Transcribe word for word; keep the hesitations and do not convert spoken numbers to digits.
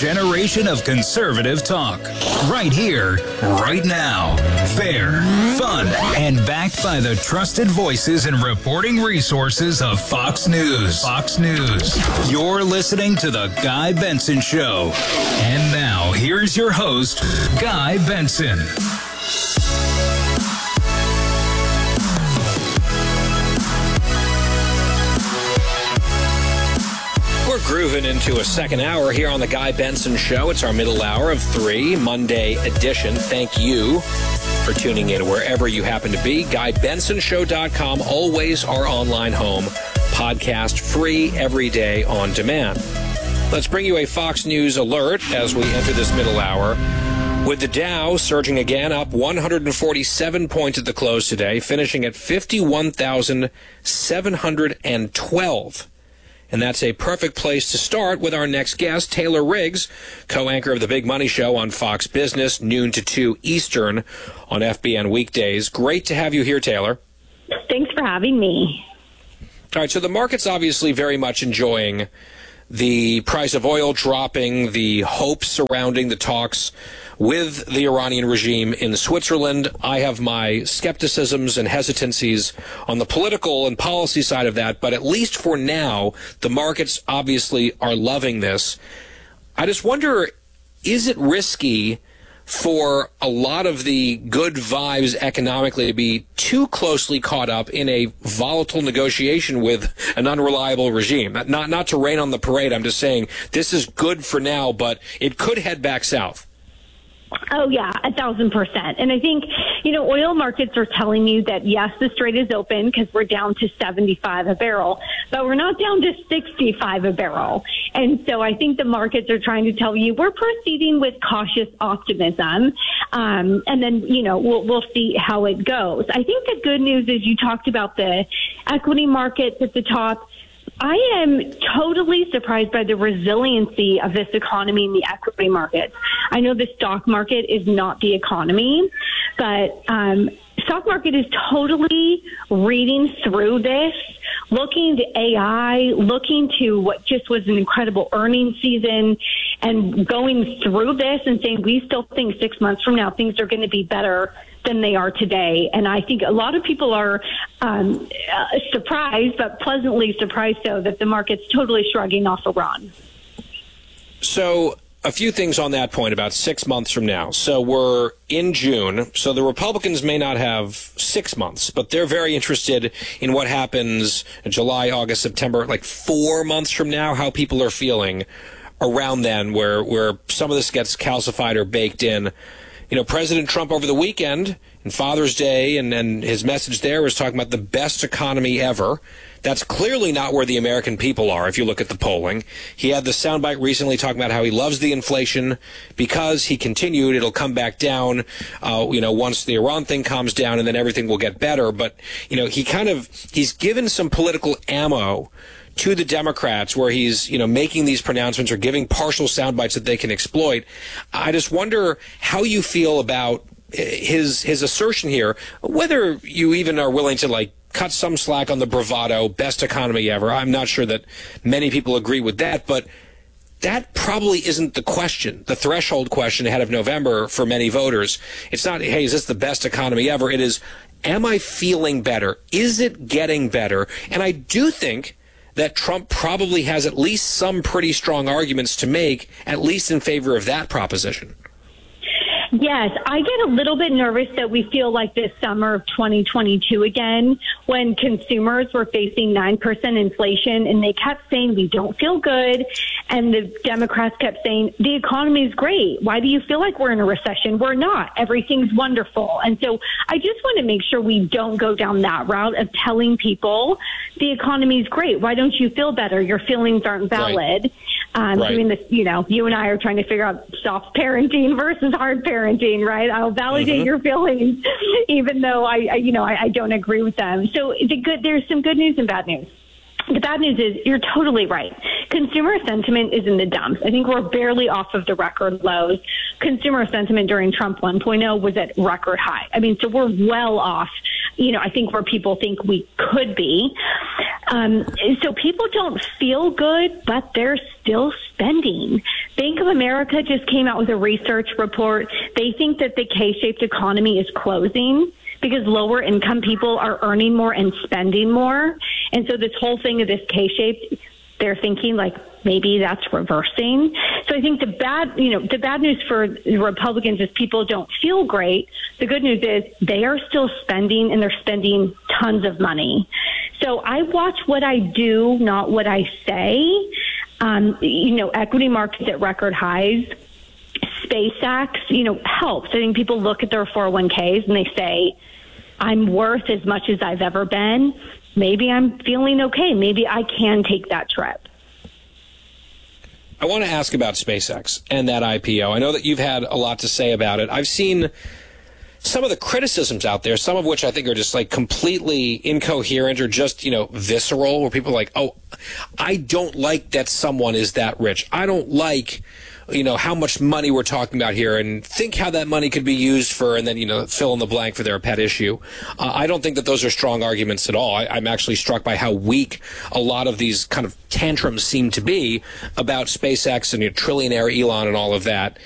generation of conservative talk. Right here, right now. Fair, fun, and backed by the trusted voices and reporting resources of Fox News. Fox News. You're listening to The Guy Benson Show. And now, here's your host, Guy Benson. We're grooving into a second hour here on the Guy Benson Show. It's our middle hour of three, Monday edition. Thank you for tuning in wherever you happen to be. Guy Benson Show dot com, always our online home. Podcast free every day on demand. Let's bring you a Fox News alert as we enter this middle hour. With the Dow surging again, up one hundred forty-seven points at the close today, finishing at fifty-one thousand seven hundred twelve. And that's a perfect place to start with our next guest, Taylor Riggs, co-anchor of The Big Money Show on Fox Business, noon to two Eastern on F B N weekdays. Great to have you here, Taylor. Thanks for having me. All right, so the market's obviously very much enjoying the price of oil dropping, the hopes surrounding the talks with the Iranian regime in Switzerland. I have my skepticisms and hesitancies on the political and policy side of that, but at least for now, the markets obviously are loving this. I just wonder, is it risky for a lot of the good vibes economically to be too closely caught up in a volatile negotiation with an unreliable regime? Not, not to rain on the parade, I'm just saying this is good for now, but it could head back south. Oh, yeah, a thousand percent. And I think, you know, oil markets are telling you that, yes, the Strait is open because we're down to seventy-five a barrel, but we're not down to sixty-five a barrel. And so I think the markets are trying to tell you we're proceeding with cautious optimism. Um, and then, you know, we'll, we'll see how it goes. I think the good news is you talked about the equity markets at the top. I am totally surprised by the resiliency of this economy in the equity markets. I know the stock market is not the economy, but um, stock market is totally reading through this, looking to A I, looking to what just was an incredible earnings season, and going through this and saying we still think six months from now things are going to be better than they are today. And I think a lot of people are um, uh, surprised, but pleasantly surprised, so that the market's totally shrugging off Iran. So a few things on that point about six months from now. So we're in June, so the Republicans may not have six months, but they're very interested in what happens in July, August, September, like four months from now, how people are feeling around then, where, where some of this gets calcified or baked in. You know, President Trump over the weekend and Father's Day and, and his message there was talking about the best economy ever. That's clearly not where the American people are if you look at the polling. He had the soundbite recently talking about how he loves the inflation because he continued, it'll come back down, uh, you know, once the Iran thing calms down, and then everything will get better. But, you know, he kind of, he's given some political ammo to the Democrats where he's, you know, making these pronouncements or giving partial sound bites that they can exploit. I just wonder how you feel about his his assertion here, whether you even are willing to, like, cut some slack on the bravado, best economy ever. I'm not sure that many people agree with that, but that probably isn't the question, the threshold question ahead of November for many voters. It's not, hey, is this the best economy ever? It is, am I feeling better? Is it getting better? And I do think that Trump probably has at least some pretty strong arguments to make, at least in favor of that proposition. Yes, I get a little bit nervous that we feel like this summer of twenty twenty-two again, when consumers were facing nine percent inflation and they kept saying we don't feel good. And the Democrats kept saying the economy is great. Why do you feel like we're in a recession? We're not. Everything's wonderful. And so I just want to make sure we don't go down that route of telling people the economy is great. Why don't you feel better? Your feelings aren't valid. Right. Um, right. Doing this, you know, you and I are trying to figure out soft parenting versus hard parenting, right? I'll validate mm-hmm. your feelings, even though I, I you know, I, I don't agree with them. So the good, there's some good news and bad news. The bad news is you're totally right. Consumer sentiment is in the dumps. I think we're barely off of the record lows. Consumer sentiment during Trump one point oh was at record high. I mean, so we're well off, you know, I think where people think we could be. Um, so people don't feel good, but they're still spending. Bank of America just came out with a research report. They think that the K-shaped economy is closing because lower income people are earning more and spending more. And so this whole thing of this K-shaped, they're thinking like maybe that's reversing. So I think the bad, you know, the bad news for the Republicans is people don't feel great. The good news is they are still spending, and they're spending tons of money. So I watch what I do, not what I say. Um, you know, equity markets at record highs. SpaceX, you know, helps. I think people look at their four oh one k's and they say, I'm worth as much as I've ever been. Maybe I'm feeling okay. Maybe I can take that trip. I want to ask about SpaceX and that I P O. I know that you've had a lot to say about it. I've seen some of the criticisms out there, some of which I think are just like completely incoherent or just, you know, visceral, where people are like, oh, I don't like that someone is that rich. I don't like, you know, how much money we're talking about here, and think how that money could be used for, and then, you know, fill in the blank for their pet issue. Uh, I don't think that those are strong arguments at all. I, I'm actually struck by how weak a lot of these kind of tantrums seem to be about SpaceX and, you know, trillionaire Elon and all of that.